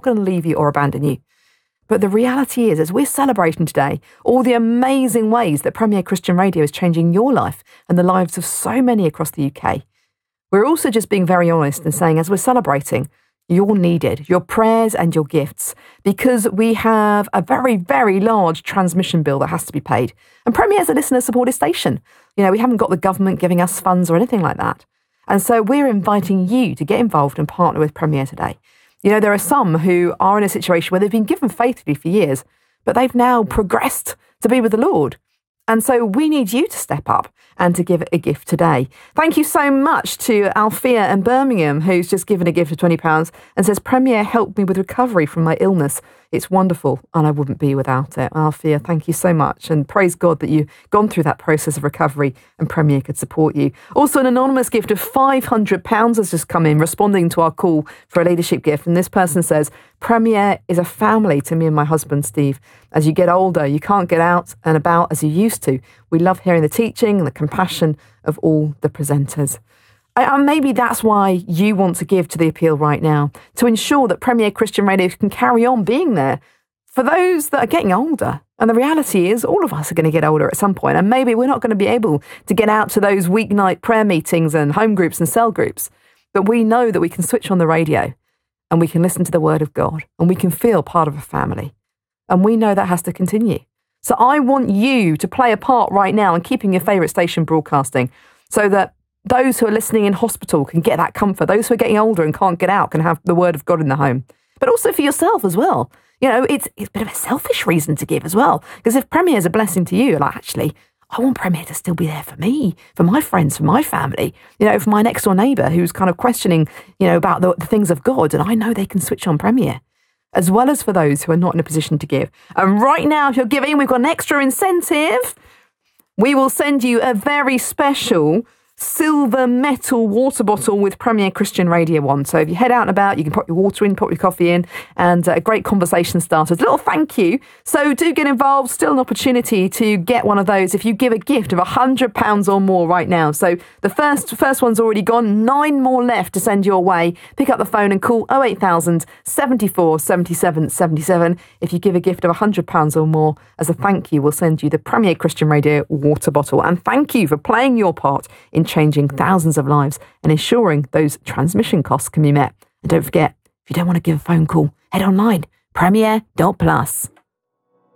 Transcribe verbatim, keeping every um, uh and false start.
going to leave you or abandon you. But the reality is, as we're celebrating today, all the amazing ways that Premier Christian Radio is changing your life and the lives of so many across the U K, we're also just being very honest and saying, as we're celebrating, you're needed, your prayers and your gifts, because we have a very, very large transmission bill that has to be paid. And Premier is a listener-supported station. You know, we haven't got the government giving us funds or anything like that. And so we're inviting you to get involved and partner with Premier today. You know, there are some who are in a situation where they've been given faithfully for years, but they've now progressed to be with the Lord. And so we need you to step up and to give a gift today. Thank you so much to Althea in Birmingham, who's just given a gift of twenty pounds and says, Premier helped me with recovery from my illness. It's wonderful, and I wouldn't be without it. Althea, thank you so much. And praise God that you've gone through that process of recovery and Premier could support you. Also, an anonymous gift of five hundred pounds has just come in, responding to our call for a leadership gift. And this person says, Premier is a family to me and my husband, Steve. As you get older, you can't get out and about as you used to. We love hearing the teaching and the compassion of all the presenters. And maybe that's why you want to give to the appeal right now, to ensure that Premier Christian Radio can carry on being there for those that are getting older. And the reality is all of us are going to get older at some point, and maybe we're not going to be able to get out to those weeknight prayer meetings and home groups and cell groups. But we know that we can switch on the radio and we can listen to the word of God and we can feel part of a family. And we know that has to continue. So I want you to play a part right now in keeping your favourite station broadcasting, so that those who are listening in hospital can get that comfort. Those who are getting older and can't get out can have the word of God in the home. But also for yourself as well. You know, it's, it's a bit of a selfish reason to give as well. Because if Premier is a blessing to you, like, actually, I want Premier to still be there for me, for my friends, for my family, you know, for my next door neighbour who's kind of questioning, you know, about the, the things of God. And I know they can switch on Premier, as well as for those who are not in a position to give. And right now, if you're giving, we've got an extra incentive. We will send you a very special silver metal water bottle with Premier Christian Radio on. So if you head out and about, you can put your water in, put your coffee in, and a great conversation starters. A little thank you. So do get involved. Still an opportunity to get one of those if you give a gift of one hundred pounds or more right now. So the first first one's already gone. Nine more left to send your way. Pick up the phone and call oh eight thousand, seventy-four, seventy-seven, seventy-seven. If you give a gift of one hundred pounds or more, as a thank you, we'll send you the Premier Christian Radio water bottle. And thank you for playing your part in changing thousands of lives and ensuring those transmission costs can be met. And don't forget, if you don't want to give a phone call, head online, premier dot plus.